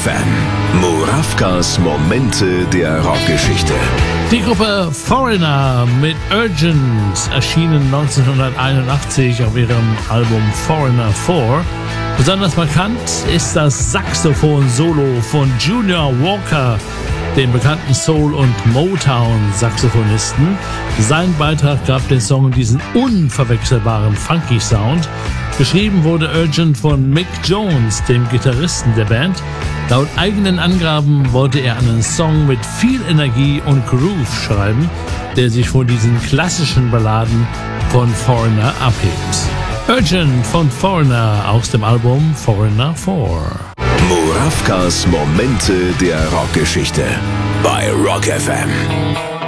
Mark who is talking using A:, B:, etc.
A: FM. Murawkas Momente der Rockgeschichte.
B: Die Gruppe Foreigner mit Urgent erschienen 1981 auf ihrem Album Foreigner 4. Besonders markant ist das Saxophon-Solo von Junior Walker, dem bekannten Soul- und Motown-Saxophonisten. Sein Beitrag gab dem Song diesen unverwechselbaren Funky-Sound. Geschrieben wurde Urgent von Mick Jones, dem Gitarristen der Band. Laut eigenen Angaben wollte er einen Song mit viel Energie und Groove schreiben, der sich von diesen klassischen Balladen von Foreigner abhebt. Urgent von Foreigner aus dem Album Foreigner 4.
A: Murawkas Momente der Rockgeschichte bei Rock FM.